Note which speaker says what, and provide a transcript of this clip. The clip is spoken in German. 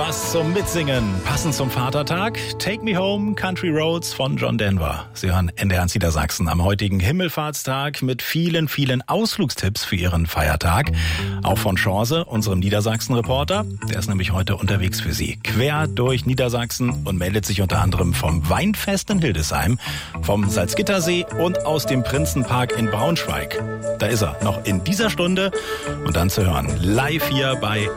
Speaker 1: Was zum Mitsingen. Passend zum Vatertag. Take Me Home, Country Roads von John Denver. Sie hören NDR Niedersachsen am heutigen Himmelfahrtstag mit vielen, vielen Ausflugstipps für Ihren Feiertag. Auch von Chance, unserem Niedersachsen-Reporter. Der ist nämlich heute unterwegs für Sie. Quer durch Niedersachsen und meldet sich unter anderem vom Weinfest in Hildesheim, vom Salzgittersee und aus dem Prinzenpark in Braunschweig. Da ist er, noch in dieser Stunde und dann zu hören. Live hier bei